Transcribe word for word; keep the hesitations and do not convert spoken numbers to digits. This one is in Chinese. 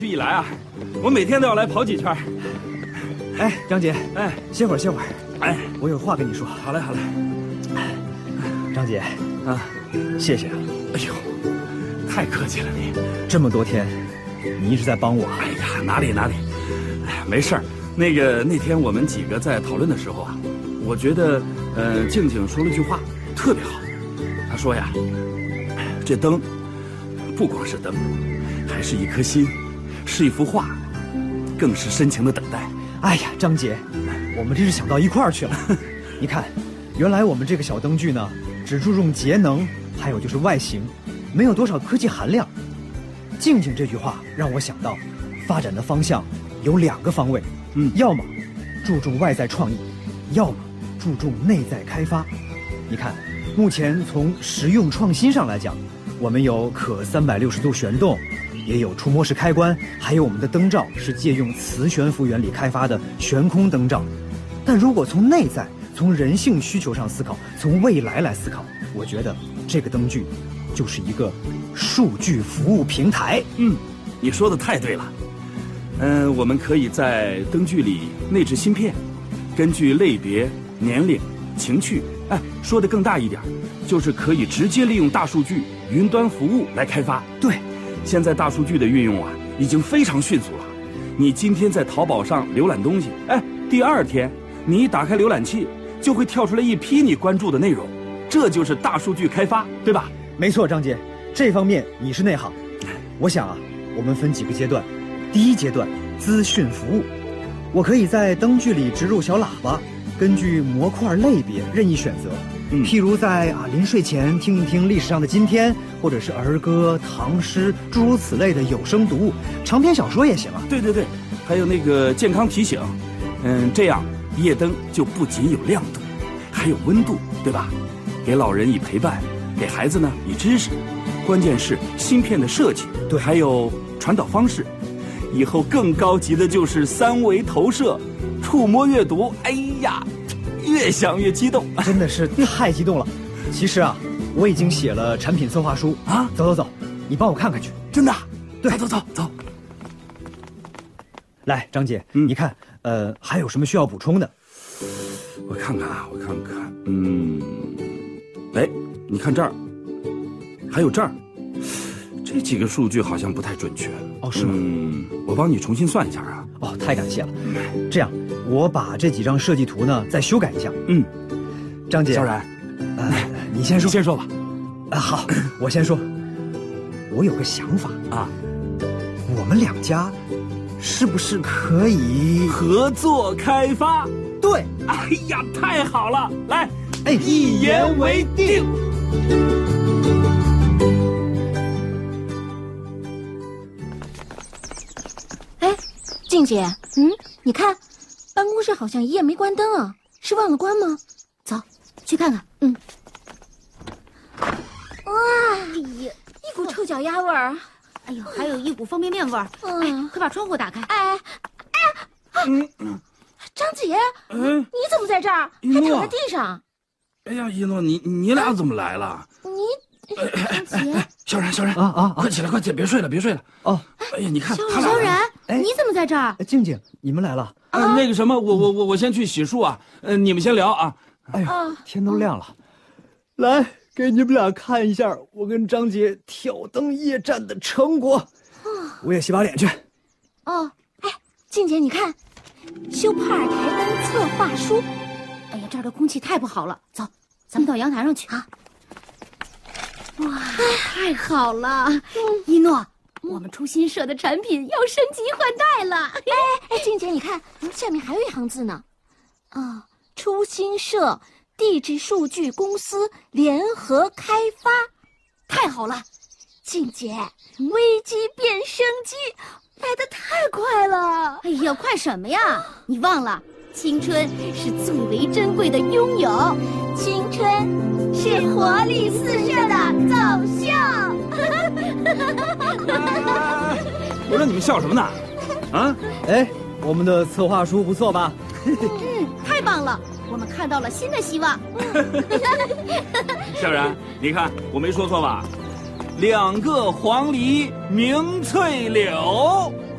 一来啊，我每天都要来跑几圈。 哎，张姐， 哎， 歇会儿，歇会儿。 哎， 我有话跟你说。 好嘞，好嘞。 张姐， 啊， 谢谢啊。 哎呦，太客气了你。 这么多天，你一直在帮我。 哎呀，哪里哪里，哎呀，没事儿。那个那天我们几个在讨论的时候啊，我觉得，呃，静静说了句话特别好。她说呀，这灯不光是灯，还是一颗心，是一幅画，更是深情的等待。 哎呀，张姐，我们真是想到一块儿去了。你看，原来我们这个小灯具呢，只注重节能，还有就是外形，没有多少科技含量。静静这句话让我想到，发展的方向有两个方位， 嗯， 要么注重外在创意，要么注重内在开发。你看，目前从实用创新上来讲，我们有可三百六十度旋动，也有触摸式开关，还有我们的灯罩是借用磁悬浮原理开发的悬空灯罩。但如果从内在、从人性需求上思考，从未来来思考，我觉得这个灯具就是一个数据服务平台。 嗯，你说的太对了。嗯、呃，我们可以在灯具里内置芯片，根据类别、年龄、情趣，哎，说的更大一点，就是可以直接利用大数据、云端服务来开发。 对， 现在大数据的运用啊，已经非常迅速了。你今天在淘宝上浏览东西，哎，第二天你一打开浏览器，就会跳出来一批你关注的内容，这就是大数据开发，对吧？ 没错，张姐，这方面你是内行。我想啊，我们分几个阶段。第一阶段，资讯服务，我可以在灯具里植入小喇叭，根据模块类别任意选择。嗯，譬如在啊临睡前听一听历史上的今天，或者是儿歌、唐诗，诸如此类的有声读物，长篇小说也行啊。 对对对，还有那个健康提醒，嗯，这样夜灯就不仅有亮度，还有温度，对吧？给老人以陪伴，给孩子呢以知识，关键是芯片的设计，对，还有传导方式。以后更高级的就是三维投射、触摸阅读。哎呀，越想越激动， 真的是太激动了。其实啊，我已经写了产品策划书啊。走走走，你帮我看看去。 真的？ 对， 走走走走。 来，张姐，嗯、你看，呃，还有什么需要补充的？ 我看看啊，我看看，嗯，哎，你看这儿，还有这儿。这几个数据好像不太准确哦，是吗？ 嗯，我帮你重新算一下啊。 哦，太感谢了。这样，我把这几张设计图呢再修改一下。 嗯， 张姐， 小冉， 呃，你先说， 你先说吧。 啊，好，我先说。我有个想法啊，我们两家是不是可以合作开发？ 对， 哎呀，太好了！来， 哎， 一言为定。 静姐，嗯，你看，办公室好像一夜没关灯啊，是忘了关吗？走，去看看。嗯。哇，哎呀，一股臭脚丫味儿， 哎呦，还有一股方便面味儿。嗯、哎，快把窗户打开。 哎，哎呀，嗯，张姐，嗯，你怎么在这儿？还躺在地上？ 哎呀，一诺，你你俩怎么来了？ 你，张姐， 小冉，小冉啊啊， 快起来，快起来，别睡了，别睡了。哦，哎呀，你看，他小冉，你怎么在这儿？ 静静，你们来了。 啊，那个什么，我我我我先去洗漱啊。呃，你们先聊啊。 哎呀，天都亮了，来给你们俩看一下我跟张姐挑灯夜战的成果。我也洗把脸去。 哦，哎，静姐，你看，修帕尔台灯策划书。 哎呀，这儿的空气太不好了，走，咱们到阳台上去啊。哇，太好了！一诺，我们出新社的产品要升级换代了。 哎哎，静姐，你看，下面还有一行字呢。啊，出新社地质数据公司联合开发， 太好了！ 静姐，危机变生机，来得太快了。 哎呀，快什么呀？你忘了，青春是最为珍贵的拥有， 青春。是活力四射的走向。 我说你们笑什么呢？啊？ 哎，我们的策划书不错吧？ 嗯，太棒了，我们看到了新的希望。 小冉，你看我没说错吧？两个黄鹂鸣翠柳。